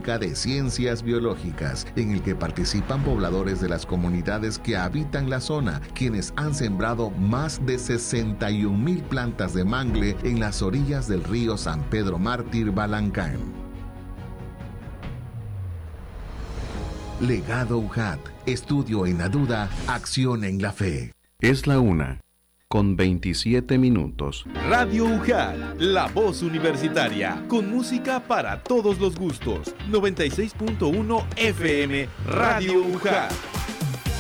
Académica de Ciencias Biológicas, en el que participan pobladores de las comunidades que habitan la zona, quienes han sembrado más de 61.000 plantas de mangle en las orillas del río San Pedro Mártir Balancán. Legado UJAT, estudio en la duda, acción en la fe. Es la 1:27. Radio UJAT, la voz universitaria, con música para todos los gustos. 96.1 FM, Radio UJAT.